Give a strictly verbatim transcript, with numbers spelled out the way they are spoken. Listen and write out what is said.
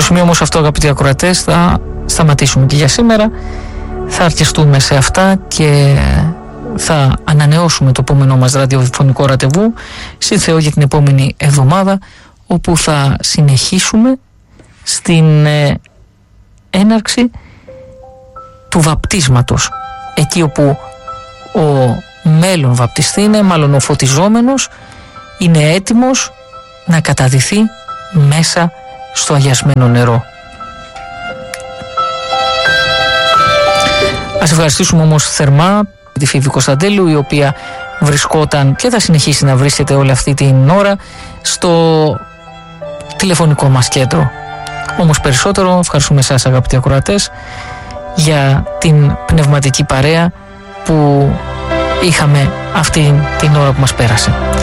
σημείο όμως αυτό, αγαπητοί ακροατές, θα σταματήσουμε και για σήμερα. Θα αρκεστούμε σε αυτά και θα ανανεώσουμε το επόμενό μας ραδιοφωνικό ραντεβού στη Θεό για την επόμενη εβδομάδα, όπου θα συνεχίσουμε στην ε, έναρξη του βαπτίσματος, εκεί όπου ο μέλλον βαπτιστή είναι, μάλλον ο φωτιζόμενος είναι έτοιμος να καταδυθεί μέσα στο αγιασμένο νερό. Ας ευχαριστήσουμε όμως θερμά τη Φίβη Κωνσταντέλου, η οποία βρισκόταν και θα συνεχίσει να βρίσκεται όλη αυτή την ώρα στο τηλεφωνικό μας κέντρο. Όμως περισσότερο ευχαριστούμε εσάς, αγαπητοί ακροατές, για την πνευματική παρέα που είχαμε αυτή την ώρα που μας πέρασε.